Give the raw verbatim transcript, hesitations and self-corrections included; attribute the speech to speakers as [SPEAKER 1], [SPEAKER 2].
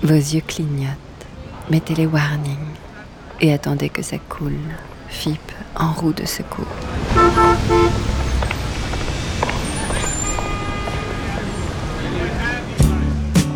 [SPEAKER 1] Vos yeux clignotent, mettez les warnings et attendez que ça coule, F I P en roue de secours.